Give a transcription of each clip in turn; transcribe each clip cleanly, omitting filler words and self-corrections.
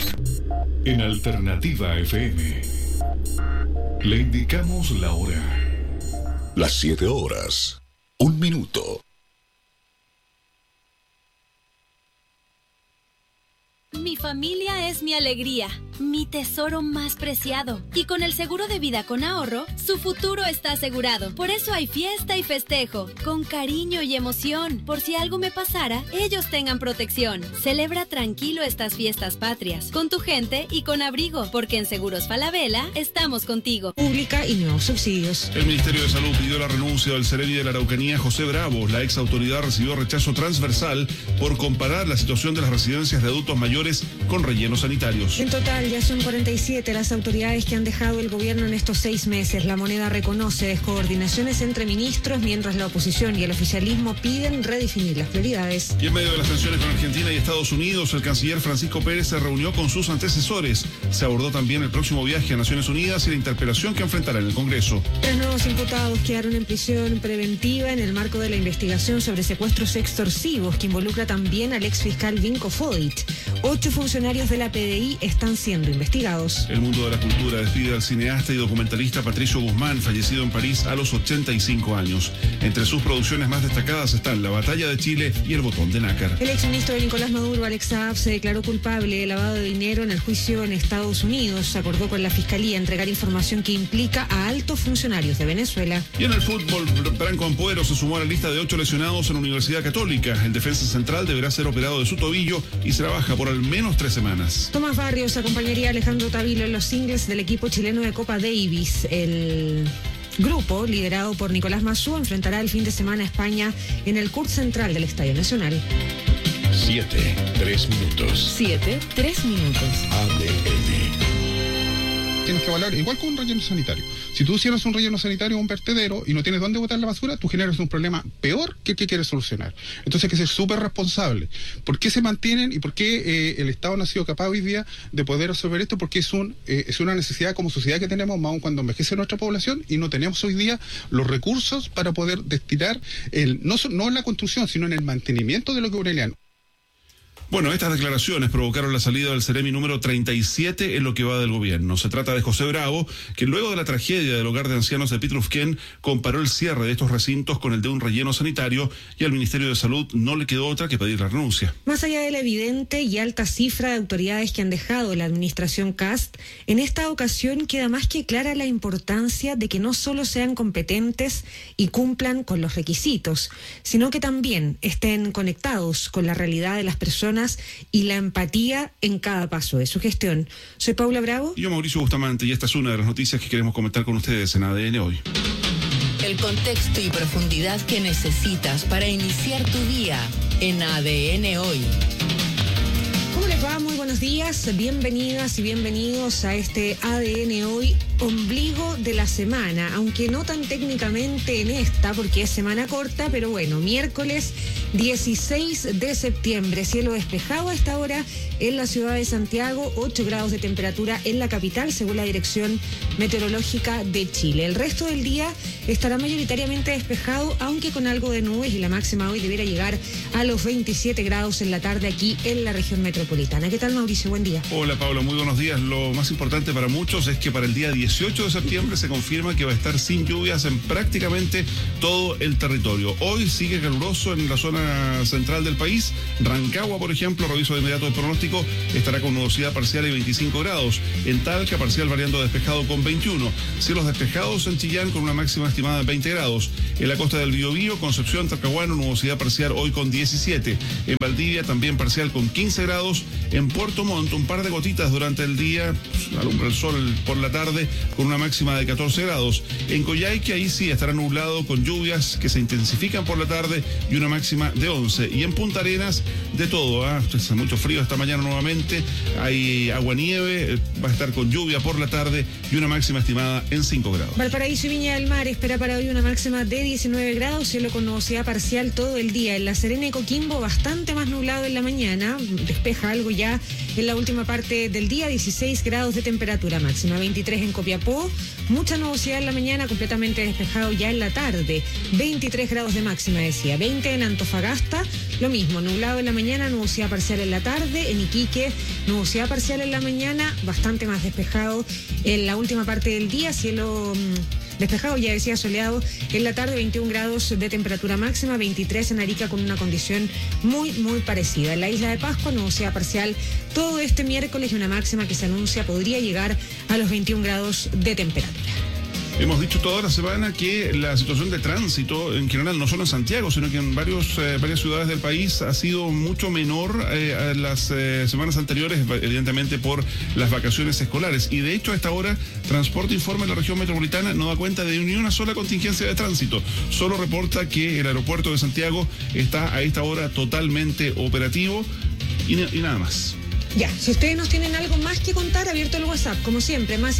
En Alternativa FM le indicamos la hora. Las 7 horas, 1 minuto. Mi familia es mi alegría, mi tesoro más preciado. Y con el seguro de vida con ahorro, su futuro está asegurado. Por eso hay fiesta y festejo, con cariño y emoción. Por si algo me pasara, ellos tengan protección. Celebra tranquilo estas fiestas patrias, con tu gente y con abrigo, porque en Seguros Falabella estamos contigo. Pública y nuevos subsidios. El Ministerio de Salud pidió la renuncia del Ceremi de la Araucanía, José Bravo. La ex autoridad recibió rechazo transversal por comparar la situación de las residencias de adultos mayores con rellenos sanitarios. En total ya son 47 las autoridades que han dejado el gobierno en estos 6 meses. La Moneda reconoce descoordinaciones entre ministros, mientras la oposición y el oficialismo piden redefinir las prioridades. Y en medio de las tensiones con Argentina y Estados Unidos, el canciller Francisco Pérez se reunió con sus antecesores. Se abordó también el próximo viaje a Naciones Unidas y la interpelación que enfrentará en el Congreso. 3 nuevos imputados quedaron en prisión preventiva en el marco de la investigación sobre secuestros extorsivos que involucra también al exfiscal Vinko Fodit. 8 funcionarios de la PDI están siendo investigados. El mundo de la cultura despide al cineasta y documentalista Patricio Guzmán, fallecido en París a los 85 años. Entre sus producciones más destacadas están La Batalla de Chile y El Botón de Nácar. El exministro de Nicolás Maduro, Alex Saab, se declaró culpable de lavado de dinero en el juicio en Estados Unidos. Acordó con la Fiscalía entregar información que implica a altos funcionarios de Venezuela. Y en el fútbol, Branco Ampuero se sumó a la lista de 8 lesionados en la Universidad Católica. El defensa central deberá ser operado de su tobillo y será baja por al menos 3 semanas. Tomás Barrios acompañaría a Alejandro Tavilo en los singles del equipo chileno de Copa Davis. El grupo, liderado por Nicolás Massú, enfrentará el fin de semana a España en el CURT central del Estadio Nacional. 7, 3 minutos. 7, 3 minutos. ADN. Tienes que evaluar, igual con un relleno sanitario. Si tú cierras un relleno sanitario o un vertedero y no tienes dónde botar la basura, tú generas un problema peor que el que quieres solucionar. Entonces hay que ser súper responsable. ¿Por qué se mantienen y por qué el Estado no ha sido capaz hoy día de poder resolver esto? Porque es una necesidad como sociedad que tenemos, más aún cuando envejece nuestra población, y no tenemos hoy día los recursos para poder destinar, no en la construcción, sino en el mantenimiento de lo que es ureliano. Bueno, estas declaraciones provocaron la salida del Ceremi número 37 en lo que va del gobierno. Se trata de José Bravo, que luego de la tragedia del hogar de ancianos de Pitrufquén comparó el cierre de estos recintos con el de un relleno sanitario, y al Ministerio de Salud no le quedó otra que pedir la renuncia. Más allá de la evidente y alta cifra de autoridades que han dejado la administración Kast, en esta ocasión queda más que clara la importancia de que no solo sean competentes y cumplan con los requisitos, sino que también estén conectados con la realidad de las personas y la empatía en cada paso de su gestión. Soy Paula Bravo. Y yo, Mauricio Bustamante, y esta es una de las noticias que queremos comentar con ustedes en ADN hoy. El contexto y profundidad que necesitas para iniciar tu día en ADN hoy. ¿Cómo les va? Muy buenos días, bienvenidas y bienvenidos a este ADN Hoy, ombligo de la semana, aunque no tan técnicamente en esta, porque es semana corta, pero bueno, miércoles 16 de septiembre, cielo despejado a esta hora en la ciudad de Santiago, 8 grados de temperatura en la capital, según la Dirección Meteorológica de Chile. El resto del día estará mayoritariamente despejado, aunque con algo de nubes, y la máxima hoy debiera llegar a los 27 grados en la tarde aquí en la región metropolitana. ¿Qué tal, Mauricio? Buen día. Hola, Paula, muy buenos días. Lo más importante para muchos es que para el día 18 de septiembre se confirma que va a estar sin lluvias en prácticamente todo el territorio. Hoy sigue caluroso en la zona central del país. Rancagua, por ejemplo, reviso de inmediato el pronóstico, estará con nubosidad parcial y 25 grados. En Talca, parcial variando despejado con 21. Cielos despejados en Chillán con una máxima estimada de 20 grados. En la costa del Biobío, Concepción, Talcahuano, nubosidad parcial hoy con 17. En Valdivia, también parcial con 15 grados. En Puerto Montt, un par de gotitas durante el día, alumbra el sol por la tarde con una máxima de 14 grados. En Coyhaique, ahí sí estará nublado con lluvias que se intensifican por la tarde y una máxima de 11. Y en Punta Arenas, de todo, hace mucho frío esta mañana nuevamente, hay agua-nieve, va a estar con lluvia por la tarde y una máxima estimada en 5 grados. Valparaíso y Viña del Mar espera para hoy una máxima de 19 grados, cielo con nubosidad parcial todo el día. En La Serena y Coquimbo, bastante más nublado en la mañana, despeja algo ya en la última parte del día, 16 grados de temperatura máxima, 23 en Copiapó, mucha nubosidad en la mañana, completamente despejado ya en la tarde, 23 grados de máxima decía, 20 en Antofagasta, lo mismo, nublado en la mañana, nubosidad parcial en la tarde, en Iquique, nubosidad parcial en la mañana, bastante más despejado en la última parte del día, cielo despejado, ya decía soleado, en la tarde 21 grados de temperatura máxima, 23 en Arica con una condición muy parecida. En la isla de Pascua, nubosidad parcial todo este miércoles y una máxima que se anuncia podría llegar a los 21 grados de temperatura. Hemos dicho toda la semana que la situación de tránsito en general, no solo en Santiago, sino que en varias ciudades del país ha sido mucho menor a las semanas anteriores, evidentemente por las vacaciones escolares. Y de hecho a esta hora Transporte Informa en la región metropolitana no da cuenta de ni una sola contingencia de tránsito. Solo reporta que el aeropuerto de Santiago está a esta hora totalmente operativo y nada más. Ya, si ustedes nos tienen algo más que contar, abierto el WhatsApp, como siempre, más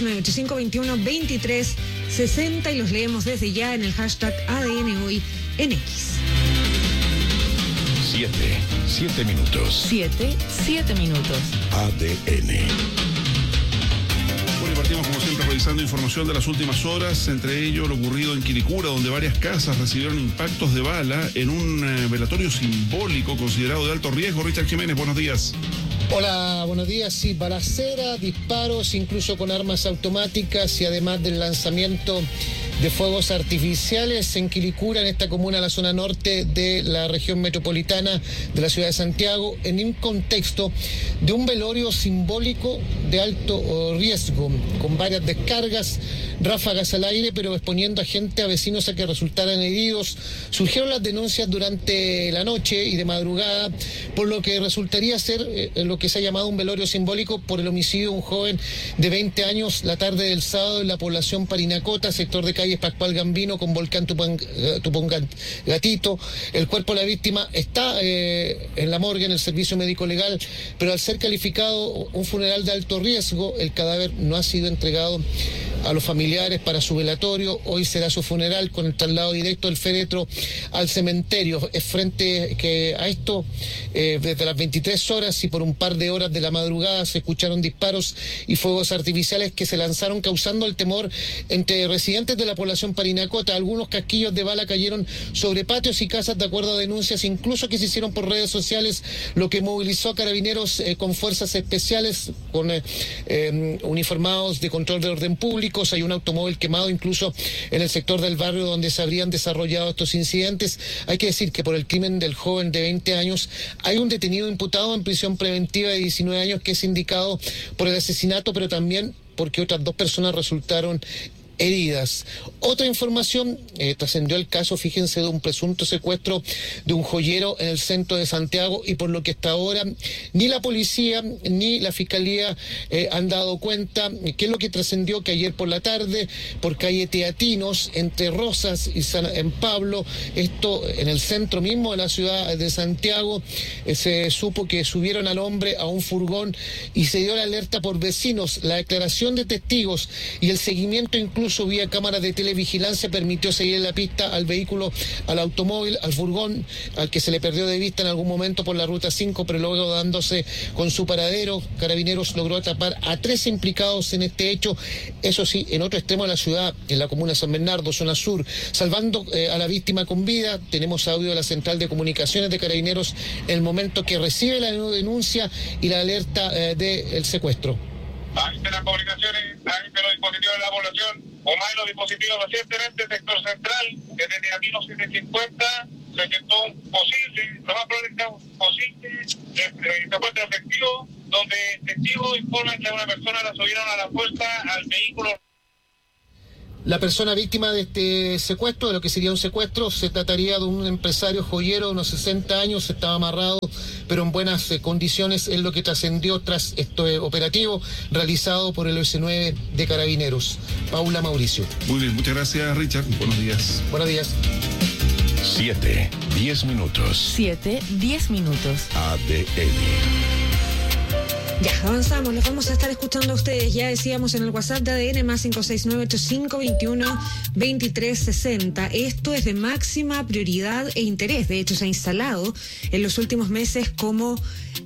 569-8521-2360 y los leemos desde ya en el hashtag ADN Hoy en X. 7 minutos. 7 minutos. ADN. Bueno, y partimos como siempre revisando información de las últimas horas, entre ello lo ocurrido en Quilicura, donde varias casas recibieron impactos de bala en un velatorio simbólico considerado de alto riesgo. Richard Jiménez, buenos días. Hola, buenos días. Sí, balacera, disparos, incluso con armas automáticas y además del lanzamiento de fuegos artificiales en Quilicura, en esta comuna, la zona norte de la región metropolitana de la ciudad de Santiago, en un contexto de un velorio simbólico de alto riesgo, con varias descargas, ráfagas al aire, pero exponiendo a gente, a vecinos a que resultaran heridos. Surgieron las denuncias durante la noche y de madrugada, por lo que resultaría ser lo que se ha llamado un velorio simbólico por el homicidio de un joven de 20 años la tarde del sábado en la población Parinacota, sector de calles Pascual Gambino con Volcán Tupungatito. El cuerpo de la víctima está en la morgue, en el servicio médico legal, pero al ser calificado un funeral de alto riesgo, el cadáver no ha sido entregado a los familiares para su velatorio. Hoy será su funeral con el traslado directo del féretro al cementerio. Es frente que a esto, desde las 23 horas y por un par de horas de la madrugada se escucharon disparos y fuegos artificiales que se lanzaron, causando el temor entre residentes de la población Parinacota. Algunos casquillos de bala cayeron sobre patios y casas, de acuerdo a denuncias incluso que se hicieron por redes sociales, lo que movilizó a carabineros con fuerzas especiales, con uniformados de control de orden público. Hay un automóvil quemado incluso en el sector del barrio donde se habrían desarrollado estos incidentes. Hay que decir que por el crimen del joven de 20 años hay un detenido imputado en prisión preventiva de 19 años que es indicado por el asesinato, pero también porque otras 2 personas resultaron heridas. Otra información, trascendió el caso, fíjense, de un presunto secuestro de un joyero en el centro de Santiago, y por lo que hasta ahora ni la policía ni la fiscalía han dado cuenta. ¿Qué es lo que trascendió? Que ayer por la tarde, por calle Teatinos, entre Rosas y en Pablo, esto en el centro mismo de la ciudad de Santiago, se supo que subieron al hombre a un furgón y se dio la alerta por vecinos. La declaración de testigos y el seguimiento incluso vía cámaras de televigilancia permitió seguir en la pista al vehículo, al automóvil, al furgón, al que se le perdió de vista en algún momento por la ruta 5, pero luego dándose con su paradero. Carabineros logró atrapar a 3 implicados en este hecho, eso sí, en otro extremo de la ciudad, en la comuna de San Bernardo, zona sur, salvando a la víctima con vida. Tenemos audio de la central de comunicaciones de Carabineros en el momento que recibe la denuncia y la alerta del secuestro. Ahí de las comunicaciones, ahí de los dispositivos de la población, o más de los dispositivos recientemente, sector central, desde Teatino 750, se detectó un posible, lo más probable es que posible, secuestro efectivo, donde testigos informan que a una persona la subieron a la fuerza al vehículo. La persona víctima de este secuestro, de lo que sería un secuestro, se trataría de un empresario joyero de unos 60 años, estaba amarrado, pero en buenas condiciones, es lo que trascendió tras este operativo realizado por el OS9 de Carabineros. Paula Mauricio. Muy bien, muchas gracias, Richard. Buenos días. Buenos días. 7:10 minutos. 7:10 minutos. ADN. Ya, avanzamos, los vamos a estar escuchando a ustedes. Ya decíamos en el WhatsApp de ADN más 569-8521-2360. Esto es de máxima prioridad e interés. De hecho, se ha instalado en los últimos meses como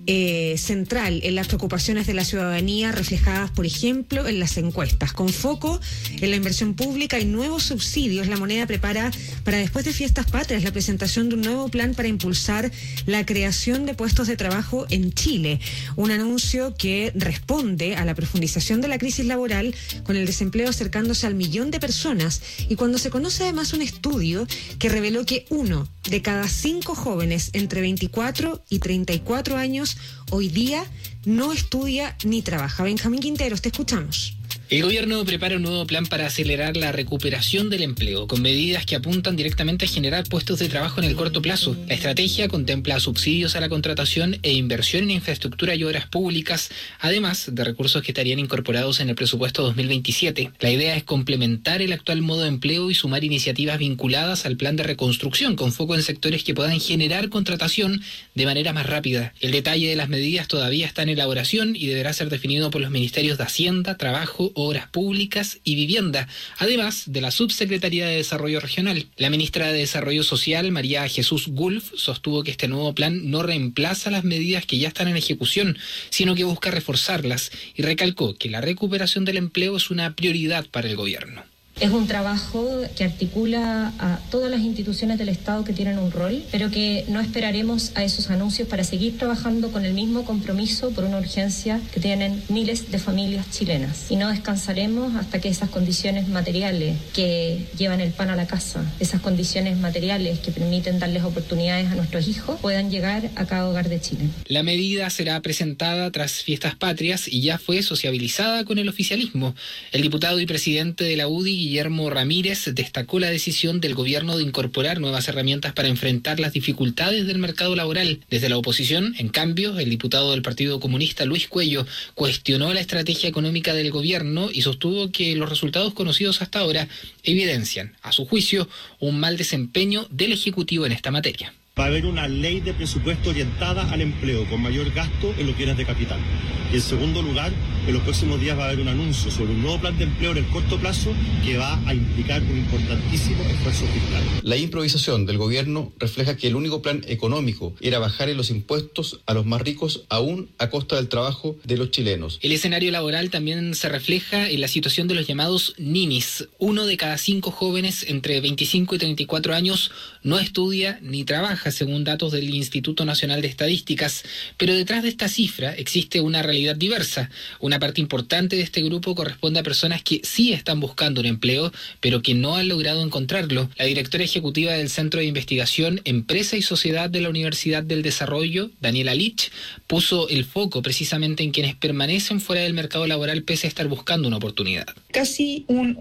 central en las preocupaciones de la ciudadanía reflejadas, por ejemplo, en las encuestas. Con foco en la inversión pública y nuevos subsidios, la moneda prepara para después de Fiestas Patrias la presentación de un nuevo plan para impulsar la creación de puestos de trabajo en Chile. Un anuncio que responde a la profundización de la crisis laboral, con el desempleo acercándose al 1.000.000 de personas, y cuando se conoce además un estudio que reveló que 1 de cada 5 jóvenes entre 24 y 34 años hoy día no estudia ni trabaja. Benjamín Quinteros, te escuchamos. El gobierno prepara un nuevo plan para acelerar la recuperación del empleo, con medidas que apuntan directamente a generar puestos de trabajo en el corto plazo. La estrategia contempla subsidios a la contratación e inversión en infraestructura y obras públicas, además de recursos que estarían incorporados en el presupuesto 2027. La idea es complementar el actual modo de empleo y sumar iniciativas vinculadas al plan de reconstrucción, con foco en sectores que puedan generar contratación de manera más rápida. El detalle de las medidas todavía está en elaboración y deberá ser definido por los ministerios de Hacienda, Trabajo, Obras Públicas y Vivienda, además de la Subsecretaría de Desarrollo Regional. La ministra de Desarrollo Social, María Jesús Gulf, sostuvo que este nuevo plan no reemplaza las medidas que ya están en ejecución, sino que busca reforzarlas, y recalcó que la recuperación del empleo es una prioridad para el gobierno. Es un trabajo que articula a todas las instituciones del Estado que tienen un rol, pero que no esperaremos a esos anuncios para seguir trabajando con el mismo compromiso por una urgencia que tienen miles de familias chilenas. Y no descansaremos hasta que esas condiciones materiales que llevan el pan a la casa, esas condiciones materiales que permiten darles oportunidades a nuestros hijos, puedan llegar a cada hogar de Chile. La medida será presentada tras Fiestas Patrias y ya fue sociabilizada con el oficialismo. El diputado y presidente de la UDI, Guillermo Ramírez, destacó la decisión del gobierno de incorporar nuevas herramientas para enfrentar las dificultades del mercado laboral. Desde la oposición, en cambio, el diputado del Partido Comunista, Luis Cuello, cuestionó la estrategia económica del gobierno y sostuvo que los resultados conocidos hasta ahora evidencian, a su juicio, un mal desempeño del Ejecutivo en esta materia. Va a haber una ley de presupuesto orientada al empleo, con mayor gasto en los bienes de capital. Y en segundo lugar, en los próximos días va a haber un anuncio sobre un nuevo plan de empleo en el corto plazo que va a implicar un importantísimo esfuerzo fiscal. La improvisación del gobierno refleja que el único plan económico era bajar los impuestos a los más ricos, aún a costa del trabajo de los chilenos. El escenario laboral también se refleja en la situación de los llamados ninis. 1 de cada 5 jóvenes entre 25 y 34 años no estudia ni trabaja, según datos del Instituto Nacional de Estadísticas. Pero detrás de esta cifra existe una realidad diversa. Una parte importante de este grupo corresponde a personas que sí están buscando un empleo, pero que no han logrado encontrarlo. La directora ejecutiva del Centro de Investigación, Empresa y Sociedad de la Universidad del Desarrollo, Daniela Lich, puso el foco precisamente en quienes permanecen fuera del mercado laboral pese a estar buscando una oportunidad. Casi un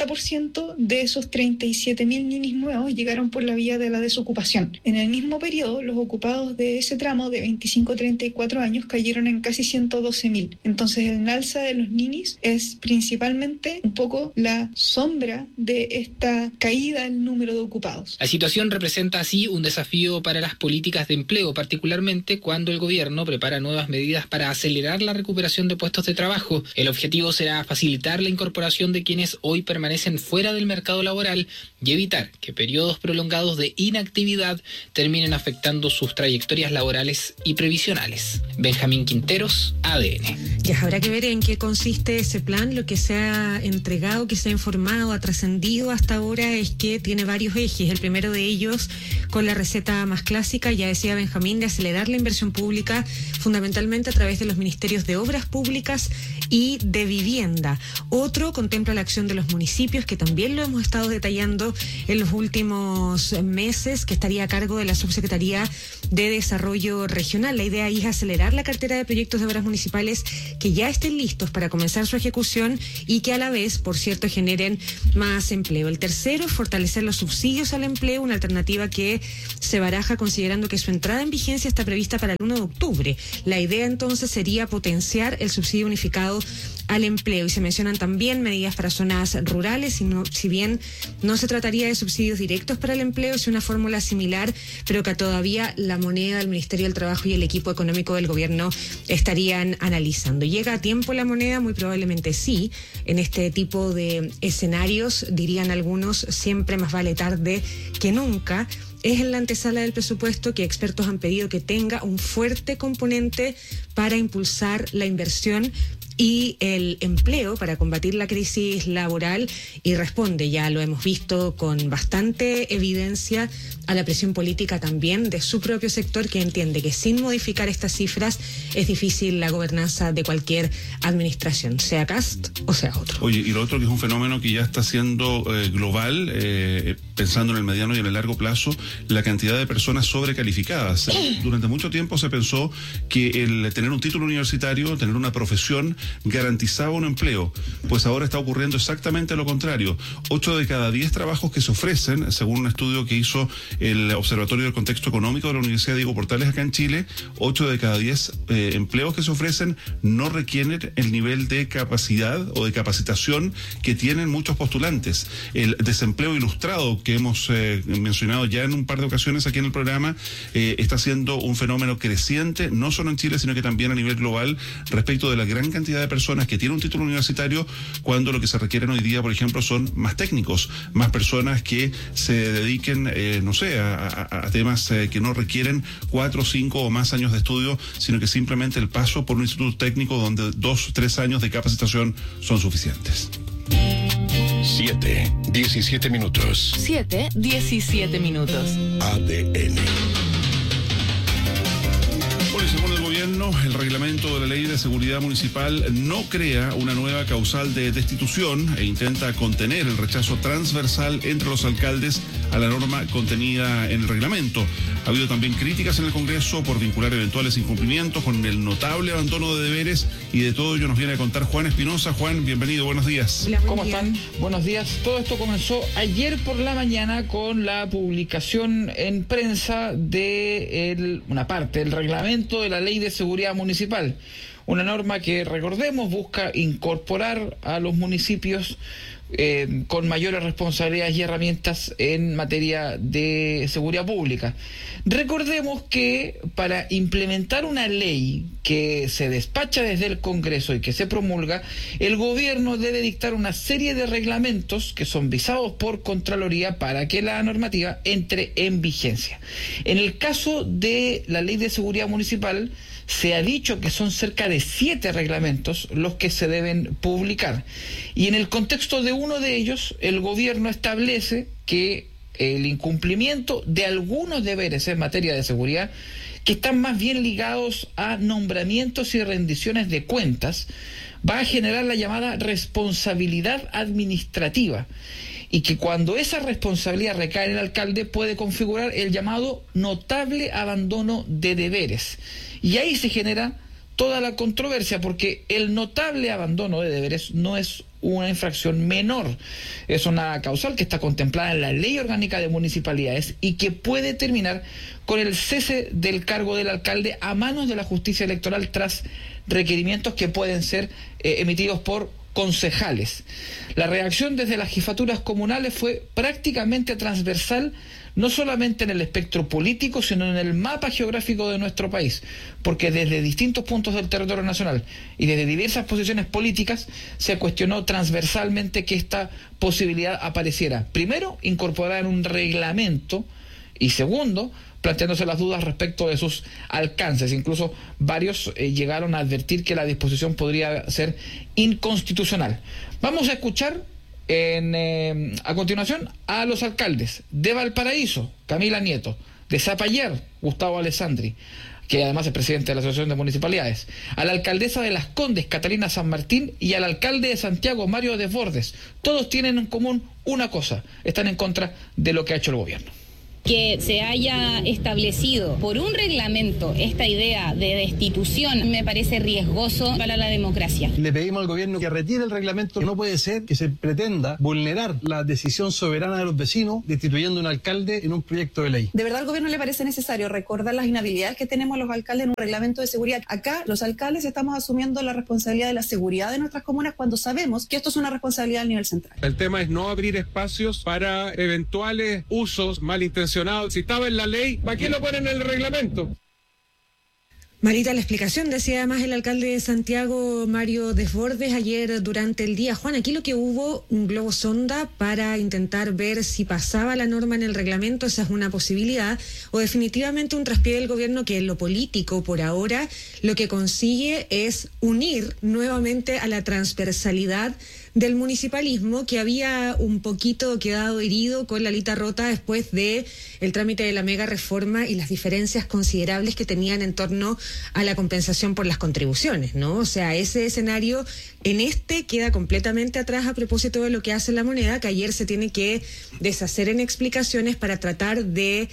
80% de esos 37.000 ninis nuevos llegaron por la vía de la desocupación. En el mismo periodo, los ocupados de ese tramo de 25 a 34 años cayeron en casi 112.000. Entonces, el alza de los ninis es principalmente un poco la sombra de esta caída del número de ocupados. La situación representa así un desafío para las políticas de empleo, particularmente cuando el gobierno prepara nuevas medidas para acelerar la recuperación de puestos de trabajo. El objetivo será facilitar la incorporación de quienes hoy permanecen fuera del mercado laboral y evitar que periodos prolongados de inactividad terminen afectando sus trayectorias laborales y previsionales. Benjamín Quinteros, ADN. Ya habrá que ver en qué consiste ese plan. Lo que se ha entregado, que se ha informado, ha trascendido hasta ahora es que tiene varios ejes. El primero de ellos, con la receta más clásica, ya decía Benjamín, de acelerar la inversión pública, fundamentalmente a través de los ministerios de Obras Públicas y de Vivienda. Otro contempla la acción de los municipios, que también lo hemos estado detallando en los últimos meses, que estaría a cargo de la Subsecretaría de Desarrollo Regional. La idea es acelerar la cartera de proyectos de obras municipales que ya estén listos para comenzar su ejecución y que a la vez, por cierto, generen más empleo. El tercero es fortalecer los subsidios al empleo, una alternativa que se baraja considerando que su entrada en vigencia está prevista para el 1 de octubre. La idea entonces sería potenciar el subsidio unificado al empleo. Y se mencionan también medidas para zonas rurales, si bien no se trataría de subsidios directos para el empleo, es una fórmula similar, pero que todavía la moneda, el Ministerio del Trabajo y el equipo económico del gobierno estarían analizando. ¿Llega a tiempo la moneda? Muy probablemente sí. En este tipo de escenarios, dirían algunos, siempre más vale tarde que nunca. Es en la antesala del presupuesto que expertos han pedido que tenga un fuerte componente para impulsar la inversión y el empleo para combatir la crisis laboral, y responde, ya lo hemos visto con bastante evidencia, a la presión política también de su propio sector, que entiende que sin modificar estas cifras es difícil la gobernanza de cualquier administración, sea Kast o sea otro. Oye, y lo otro que es un fenómeno que ya está siendo global, pensando en el mediano y en el largo plazo, la cantidad de personas sobrecalificadas. Durante mucho tiempo se pensó que el tener un título universitario, tener una profesión, garantizaba un empleo. Pues ahora está ocurriendo exactamente lo contrario. 8 de cada 10 trabajos que se ofrecen, según un estudio que hizo el Observatorio del Contexto Económico de la Universidad Diego Portales acá en Chile, 8 de cada 10 empleos que se ofrecen no requieren el nivel de capacidad o de capacitación que tienen muchos postulantes. El desempleo ilustrado que hemos mencionado ya en un par de ocasiones aquí en el programa está siendo un fenómeno creciente, no solo en Chile, sino que también a nivel global, respecto de la gran cantidad de personas que tienen un título universitario, cuando lo que se requieren hoy día, por ejemplo, son más técnicos, más personas que se dediquen, a temas que no requieren 4, 5 o más años de estudio, sino que simplemente el paso por un instituto técnico donde 2, 3 años de capacitación son suficientes. 7:17 minutos. 7:17 minutos. ADN. Según el gobierno, el reglamento de la Ley de Seguridad Municipal no crea una nueva causal de destitución e intenta contener el rechazo transversal entre los alcaldes a la norma contenida en el reglamento. Ha habido también críticas en el Congreso por vincular eventuales incumplimientos con el notable abandono de deberes, y de todo ello nos viene a contar Juan Espinosa. Juan, bienvenido, buenos días. Hola, ¿Cómo están? Buenos días. Todo esto comenzó ayer por la mañana con la publicación en prensa de una parte del reglamento de la Ley de Seguridad Municipal. Una norma que, recordemos, busca incorporar a los municipios con mayores responsabilidades y herramientas en materia de seguridad pública. Recordemos que para implementar una ley que se despacha desde el Congreso y que se promulga, el gobierno debe dictar una serie de reglamentos que son visados por Contraloría para que la normativa entre en vigencia. En el caso de la Ley de Seguridad Municipal, se ha dicho que son cerca de 7 reglamentos los que se deben publicar. Y en el contexto de uno de ellos, el gobierno establece que el incumplimiento de algunos deberes en materia de seguridad, que están más bien ligados a nombramientos y rendiciones de cuentas, va a generar la llamada responsabilidad administrativa, y que cuando esa responsabilidad recae en el alcalde puede configurar el llamado notable abandono de deberes. Y ahí se genera toda la controversia, porque el notable abandono de deberes no es una infracción menor, es una causal que está contemplada en la Ley Orgánica de Municipalidades y que puede terminar con el cese del cargo del alcalde a manos de la justicia electoral tras requerimientos que pueden ser emitidos por concejales. La reacción desde las jefaturas comunales fue prácticamente transversal, no solamente en el espectro político, sino en el mapa geográfico de nuestro país, porque desde distintos puntos del territorio nacional y desde diversas posiciones políticas se cuestionó transversalmente que esta posibilidad apareciera. Primero, incorporada en un reglamento, y segundo, planteándose las dudas respecto de sus alcances. Incluso varios llegaron a advertir que la disposición podría ser inconstitucional. Vamos a escuchar a continuación a los alcaldes de Valparaíso, Camila Nieto, de Zapallar, Gustavo Alessandri, que además es presidente de la Asociación de Municipalidades, a la alcaldesa de Las Condes, Catalina San Martín, y al alcalde de Santiago, Mario Desbordes. Todos tienen en común una cosa: están en contra de lo que ha hecho el gobierno. Que se haya establecido por un reglamento esta idea de destitución me parece riesgoso para la democracia. Le pedimos al gobierno que retire el reglamento. No puede ser que se pretenda vulnerar la decisión soberana de los vecinos destituyendo a un alcalde en un proyecto de ley. ¿De verdad al gobierno le parece necesario recordar las inhabilidades que tenemos los alcaldes en un reglamento de seguridad? Acá los alcaldes estamos asumiendo la responsabilidad de la seguridad de nuestras comunas cuando sabemos que esto es una responsabilidad a nivel central. El tema es no abrir espacios para eventuales usos malintencionados. Si estaba en la ley, ¿para qué lo ponen en el reglamento? Malita la explicación, decía además el alcalde de Santiago, Mario Desbordes, ayer durante el día. Juan, aquí lo que hubo, un globo sonda para intentar ver si pasaba la norma en el reglamento, esa es una posibilidad, o definitivamente un traspié del gobierno que en lo político, por ahora, lo que consigue es unir nuevamente a la transversalidad del municipalismo, que había un poquito quedado herido con la alita rota después de el trámite de la mega reforma y las diferencias considerables que tenían en torno a la compensación por las contribuciones, ¿no? O sea, ese escenario en este queda completamente atrás a propósito de lo que hace la moneda, que ayer se tiene que deshacer en explicaciones para tratar de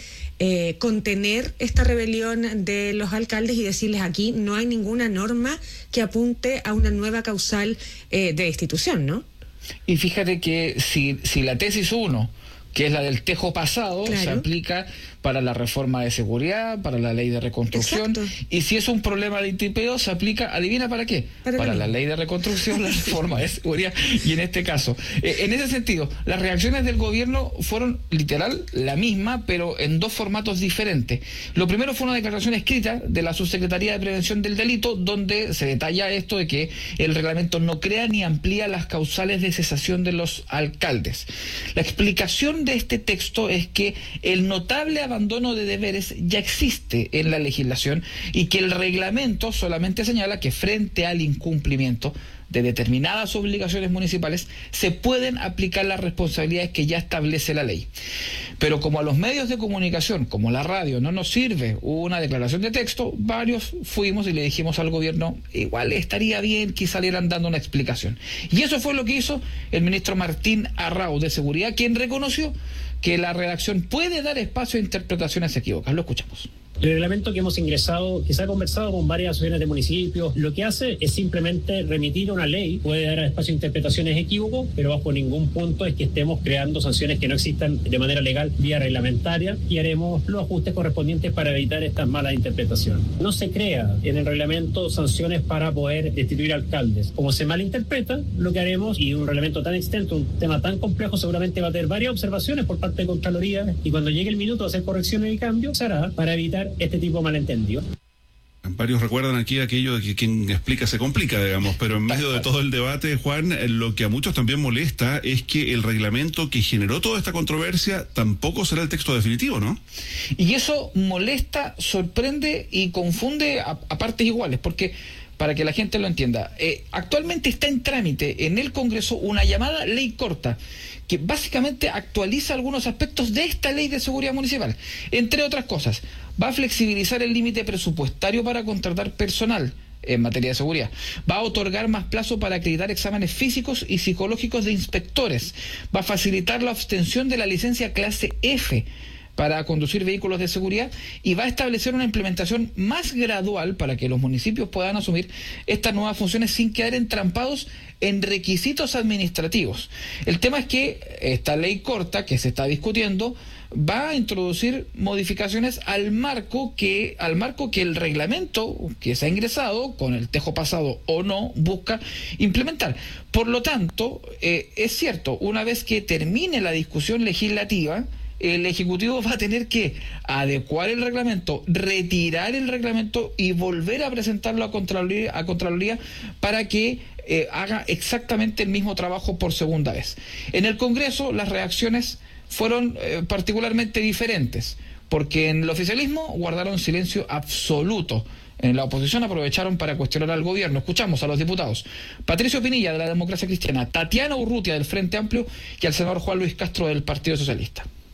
contener esta rebelión de los alcaldes y decirles aquí no hay ninguna norma que apunte a una nueva causal de destitución, ¿no? Y fíjate que si la tesis 1, que es la del tejo pasado, claro, se aplica para la reforma de seguridad, para la ley de reconstrucción. Exacto. Y si es un problema de tipeo, se aplica, ¿adivina para qué? Para la ley de reconstrucción, la reforma de seguridad, y en este caso. En ese sentido, las reacciones del gobierno fueron literal la misma, pero en dos formatos diferentes. Lo primero fue una declaración escrita de la Subsecretaría de Prevención del Delito, donde se detalla esto de que el reglamento no crea ni amplía las causales de cesación de los alcaldes. La explicación de este texto es que el notable abandono de deberes ya existe en la legislación y que el reglamento solamente señala que frente al incumplimiento de determinadas obligaciones municipales se pueden aplicar las responsabilidades que ya establece la ley. Pero como a los medios de comunicación, como la radio, no nos sirve una declaración de texto, varios fuimos y le dijimos al gobierno, igual estaría bien que salieran dando una explicación. Y eso fue lo que hizo el ministro Martín Arrau de Seguridad, quien reconoció que la redacción puede dar espacio a interpretaciones equivocadas. Lo escuchamos. El reglamento que hemos ingresado, que se ha conversado con varias asociaciones de municipios, lo que hace es simplemente remitir una ley, puede dar espacio a interpretaciones equívocas, pero bajo ningún punto es que estemos creando sanciones que no existan de manera legal vía reglamentaria, y haremos los ajustes correspondientes para evitar estas malas interpretaciones. No se crea en el reglamento sanciones para poder destituir alcaldes. Como se malinterpreta, lo que haremos, y un reglamento tan extenso, un tema tan complejo, seguramente va a tener varias observaciones por parte de Contraloría, y cuando llegue el minuto de hacer correcciones y cambios, se hará para evitar este tipo de malentendido. Varios recuerdan aquí aquello de que quien explica se complica, digamos, pero en medio de todo el debate, Juan, lo que a muchos también molesta es que el reglamento que generó toda esta controversia tampoco será el texto definitivo, ¿no? Y eso molesta, sorprende y confunde a partes iguales, porque para que la gente lo entienda, actualmente está en trámite en el Congreso una llamada ley corta, que básicamente actualiza algunos aspectos de esta ley de seguridad municipal. Entre otras cosas, va a flexibilizar el límite presupuestario para contratar personal en materia de seguridad. Va a otorgar más plazo para acreditar exámenes físicos y psicológicos de inspectores. Va a facilitar la obtención de la licencia clase F para conducir vehículos de seguridad, y va a establecer una implementación más gradual para que los municipios puedan asumir estas nuevas funciones sin quedar entrampados en requisitos administrativos. El tema es que esta ley corta que se está discutiendo va a introducir modificaciones al marco que el reglamento que se ha ingresado, con el tejo pasado o no, busca implementar. Por lo tanto, es cierto, una vez que termine la discusión legislativa, el Ejecutivo va a tener que adecuar el reglamento, retirar el reglamento y volver a presentarlo a Contraloría para que haga exactamente el mismo trabajo por segunda vez. En el Congreso las reacciones fueron particularmente diferentes, porque en el oficialismo guardaron silencio absoluto. En la oposición aprovecharon para cuestionar al gobierno. Escuchamos a los diputados Patricio Pinilla, de la Democracia Cristiana, Tatiana Urrutia, del Frente Amplio, y al senador Juan Luis Castro, del Partido Socialista.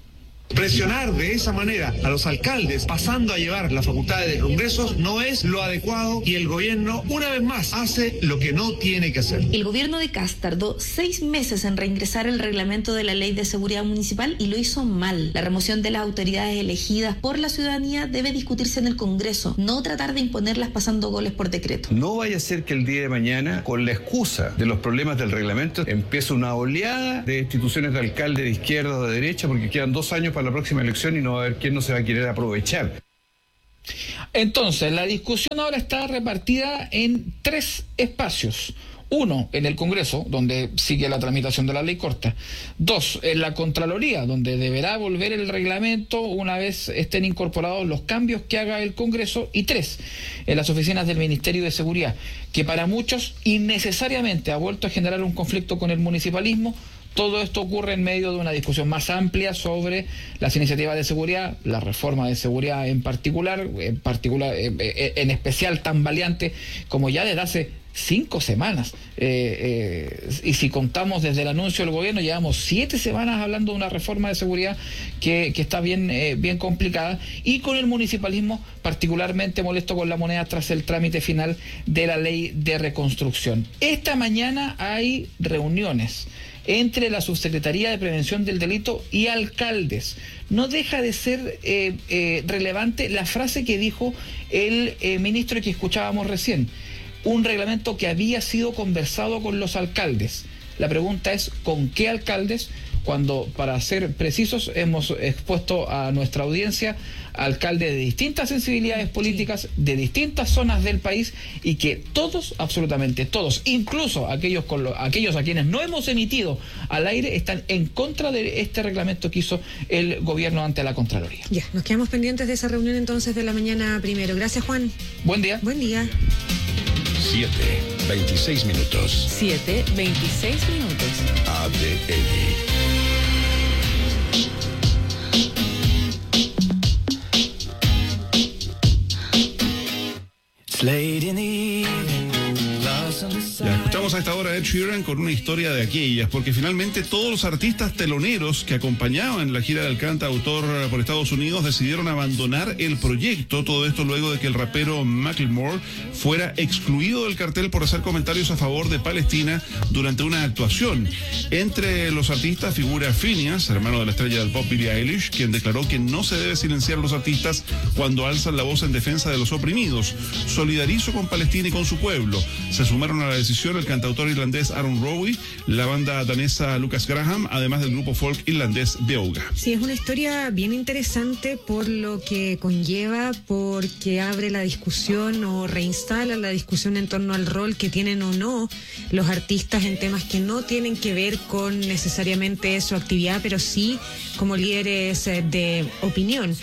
Presionar de esa manera a los alcaldes, pasando a llevar las facultades del Congreso, no es lo adecuado y el gobierno, una vez más, hace lo que no tiene que hacer. El gobierno de Kast tardó 6 meses en reingresar el reglamento de la Ley de Seguridad Municipal y lo hizo mal. La remoción de las autoridades elegidas por la ciudadanía debe discutirse en el Congreso, no tratar de imponerlas pasando goles por decreto. No vaya a ser que el día de mañana, con la excusa de los problemas del reglamento, empiece una oleada de instituciones de alcalde de izquierda o de derecha, porque quedan 2 años para la próxima elección y no va a haber quién no se va a querer aprovechar. Entonces, la discusión ahora está repartida en 3 espacios. 1, en el Congreso, donde sigue la tramitación de la ley corta. 2, en la Contraloría, donde deberá volver el reglamento una vez estén incorporados los cambios que haga el Congreso. Y 3, en las oficinas del Ministerio de Seguridad, que para muchos innecesariamente ha vuelto a generar un conflicto con el municipalismo. Todo esto ocurre en medio de una discusión más amplia sobre las iniciativas de seguridad, la reforma de seguridad en especial tan valiante como ya desde hace 5 semanas. Y si contamos desde el anuncio del gobierno, llevamos 7 semanas hablando de una reforma de seguridad que está bien complicada, y con el municipalismo particularmente molesto con la moneda tras el trámite final de la ley de reconstrucción. Esta mañana hay reuniones entre la Subsecretaría de Prevención del Delito y alcaldes. No deja de ser relevante la frase que dijo el ministro que escuchábamos recién. Un reglamento que había sido conversado con los alcaldes. La pregunta es, ¿con qué alcaldes? Cuando, para ser precisos, hemos expuesto a nuestra audiencia alcaldes de distintas sensibilidades políticas, de distintas zonas del país, y que todos, absolutamente todos, incluso aquellos a quienes no hemos emitido al aire, están en contra de este reglamento que hizo el gobierno ante la Contraloría. Ya, nos quedamos pendientes de esa reunión entonces de la mañana primero. Gracias, Juan. Buen día. Buen día. 7:26 minutos. 7:26 minutos. ADN. Ya escuchamos a esta hora a Ed Sheeran con una historia de aquellas, porque finalmente todos los artistas teloneros que acompañaban la gira del cantautor por Estados Unidos decidieron abandonar el proyecto. Todo esto luego de que el rapero Macklemore fuera excluido del cartel por hacer comentarios a favor de Palestina durante una actuación. Entre los artistas figura Phineas, hermano de la estrella del pop Billie Eilish, quien declaró que no se debe silenciar a los artistas cuando alzan la voz en defensa de los oprimidos. Solidarizo con Palestina y con su pueblo. Se sumaron a la decisión el cantautor irlandés Aaron Rowie, la banda danesa Lucas Graham, además del grupo folk irlandés Beoga. Sí, es una historia bien interesante por lo que conlleva, porque abre la discusión o reinstala la discusión en torno al rol que tienen o no los artistas en temas que no tienen que ver con necesariamente su actividad, pero sí como líderes de opinión.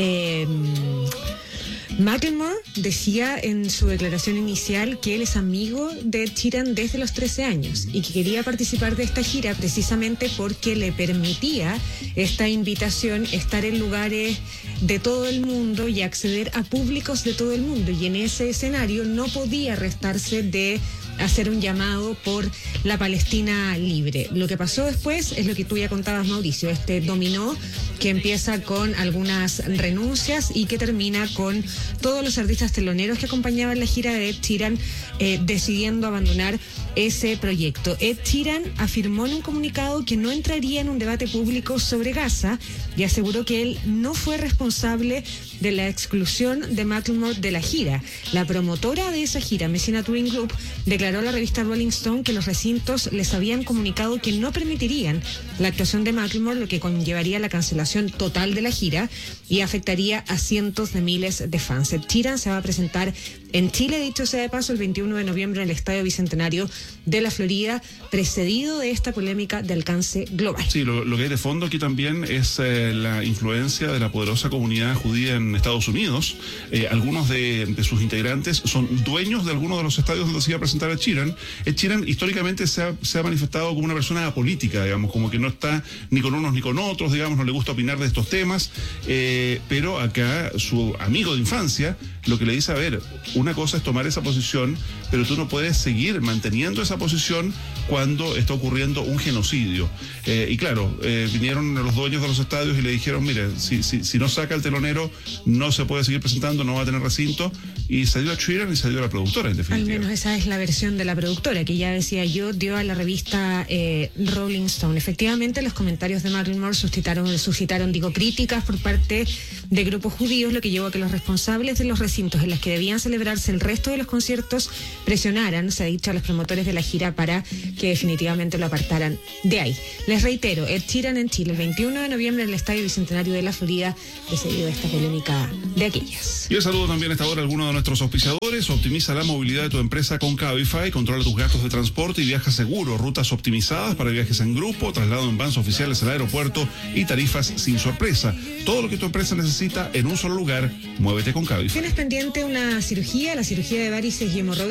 Macklemore decía en su declaración inicial que él es amigo de Ed Sheeran desde los 13 años y que quería participar de esta gira precisamente porque le permitía esta invitación estar en lugares de todo el mundo y acceder a públicos de todo el mundo, y en ese escenario no podía restarse de hacer un llamado por la Palestina libre. Lo que pasó después es lo que tú ya contabas, Mauricio, este dominó que empieza con algunas renuncias y que termina con todos los artistas teloneros que acompañaban la gira de Ed Sheeran decidiendo abandonar ese proyecto. Ed Sheeran afirmó en un comunicado que no entraría en un debate público sobre Gaza y aseguró que él no fue responsable de la exclusión de Macklemore de la gira. La promotora de esa gira, Messina Touring Group, declaró a la revista Rolling Stone que los recintos les habían comunicado que no permitirían la actuación de Macklemore, lo que conllevaría la cancelación total de la gira y afectaría a cientos de miles de fans. Ed Sheeran se va a presentar en Chile, dicho sea de paso, el 21 de noviembre en el Estadio Bicentenario de la Florida, precedido de esta polémica de alcance global. Sí, lo que hay de fondo aquí también es la influencia de la poderosa comunidad judía en Estados Unidos. Algunos de sus integrantes son dueños de algunos de los estadios donde se iba a presentar Ed Sheeran. Ed Sheeran históricamente se ha manifestado como una persona apolítica, digamos, como que no está ni con unos ni con otros, digamos, no le gusta opinar de estos temas, pero acá su amigo de infancia lo que le dice, a ver, una cosa es tomar esa posición, pero tú no puedes seguir manteniendo esa posición cuando está ocurriendo un genocidio. Y claro, vinieron los dueños de los estadios y le dijeron, mire, si no saca el telonero, no se puede seguir presentando, no va a tener recinto. Y se dio a Sheeran y se dio a la productora, en definitiva. Al menos esa es la versión de la productora, que ya decía yo, dio a la revista Rolling Stone. Efectivamente, los comentarios de Macklemore suscitaron críticas por parte de grupos judíos, lo que llevó a que los responsables de los recintos en los que debían celebrarse el resto de los conciertos presionaran, se ha dicho, a los promotores de la gira para que definitivamente lo apartaran de ahí. Les reitero, Ed Sheeran en Chile, el 21 de noviembre en el Estadio Bicentenario de la Florida, debido a esta polémica de aquellas. Y un saludo también a esta hora a algunos de nuestros auspiciadores. Optimiza la movilidad de tu empresa con Cabify, controla tus gastos de transporte y viaja seguro. Rutas optimizadas para viajes en grupo, traslado en vans oficiales al aeropuerto y tarifas sin sorpresa. Todo lo que tu empresa necesita en un solo lugar. Muévete con Cabify. ¿Tienes pendiente una cirugía? La cirugía de varices y hemorroides